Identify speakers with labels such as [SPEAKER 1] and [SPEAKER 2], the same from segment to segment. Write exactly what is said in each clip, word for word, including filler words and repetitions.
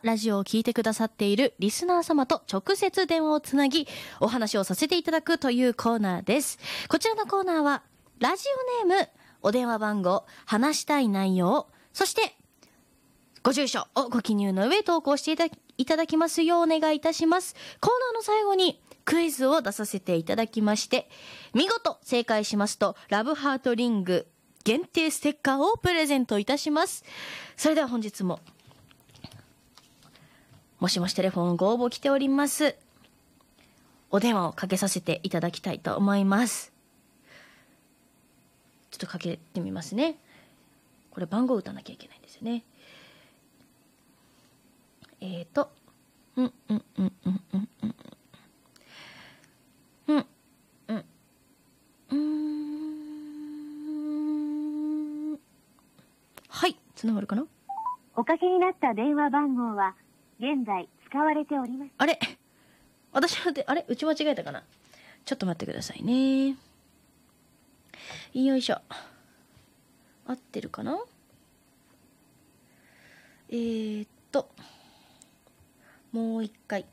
[SPEAKER 1] ラジオを聞いてくださっているリスナー様と直接電話をつなぎお話をさせていただくというコーナーです。こちらのコーナーはラジオネーム、お電話番号、話したい内容、そしてご住所をご記入の上投稿していただきいただきますようお願いいたします。コーナーの最後にクイズを出させていただきまして、見事正解しますとラブハートリング限定ステッカーをプレゼントいたします。それでは本日ももしもしテレフォンご応募来ております。お電話をかけさせていただきたいと思います。ちょっとかけてみますね。これ番号打たなきゃいけないんですよね。えーと、うんうんうんうんうんうんうんうんうんはい、つながるかな。
[SPEAKER 2] おかけになった電話番号は現在使われております。
[SPEAKER 1] あれ、私のであれ打ち間違えたかな。ちょっと待ってくださいね。よいしょ。合ってるかな。えーっともう一回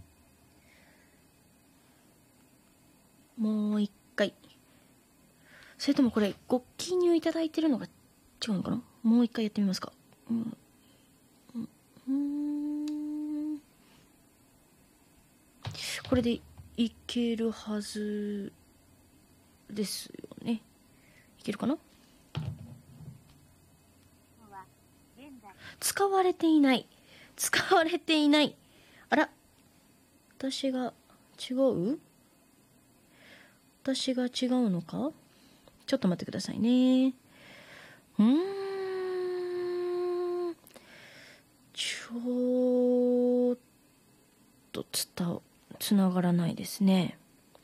[SPEAKER 1] もう一回それともこれご記入いただいてるのが違うのかな。もう一回やってみますか。うん、うん、これでいけるはずですよね。いけるかな。使われていない使われていない。あら、私が違う私が違うのか。ちょっと待ってくださいね。うーんちょっとつたつながらないですね。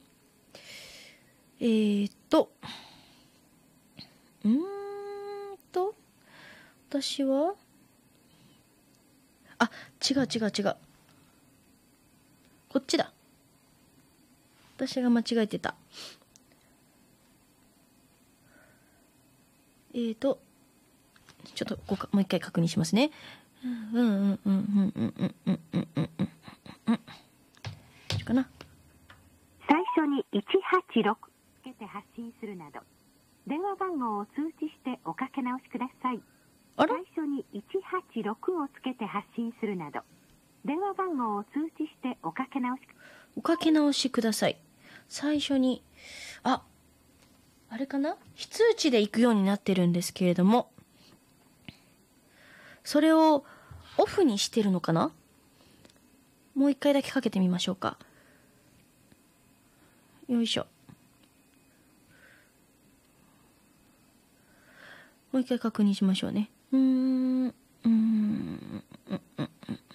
[SPEAKER 1] えーっとうーんと私はあ、違う違う違う、こっちだ。私が間違えてた。えーとちょっとこうもう一回確認しますね。うんうんうんうんうんうんうんうんうんうんうんかな。
[SPEAKER 2] 最初にいちはちろくつけて発信するなど電話番号を通知しておかけ直しください。
[SPEAKER 1] あれ、
[SPEAKER 2] 最初にいちはちろくをつけて発信するなど電話番号を通知しておかけ直し
[SPEAKER 1] おかけ直しください。最初にああれかな、非通知で行くようになってるんですけれども、それをオフにしてるのかな。もう一回だけかけてみましょうか。よいしょ。もう一回確認しましょうね。うーんうーんうんうんうん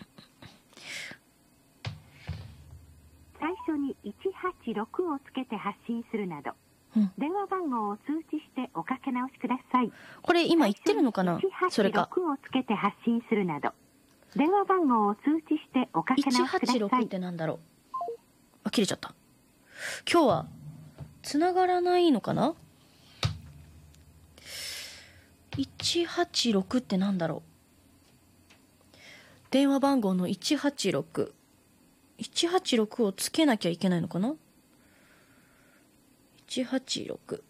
[SPEAKER 2] 最初にいちはちろくをつけて発信するなど、うん、電話番号を通知しておかけ直しください。
[SPEAKER 1] これ今言ってるのかな。それか
[SPEAKER 2] いちはちろくをつけて発信するなど電話番号を通知しておかけ直しください。
[SPEAKER 1] いちはちろくってなんだろう。あ、切れちゃった。今日はつながらないのかな。いちはちろくってなんだろう。電話番号のいちはちろく いちはちろくをつけなきゃいけないのかな。いちはちろく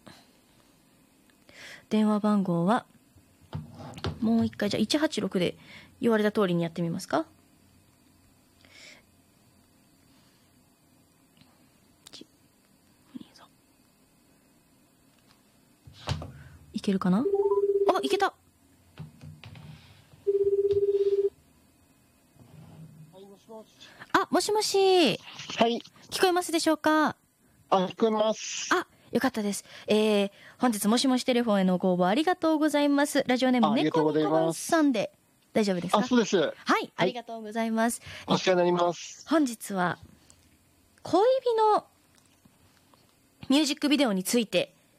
[SPEAKER 1] 電話番号はもう一回じゃあいちはちろくで言われた通りにやってみますか。いけるかな。あ、いけた。
[SPEAKER 3] はい、もしもし。
[SPEAKER 1] あ、もしもし。
[SPEAKER 3] はい。
[SPEAKER 1] 聞こえますでしょうか。
[SPEAKER 3] あ、聞こえます。
[SPEAKER 1] あ、よかったです。えー、本日もしもしテレフォンへのご応募ありがとうございます。ラジオネーム猫ニコマンさんで大丈夫ですか。
[SPEAKER 3] あ、そうです。はい、
[SPEAKER 1] はい、ありがとうございます。
[SPEAKER 3] お世話になります。
[SPEAKER 1] 本日は恋人のミュージックビデオについて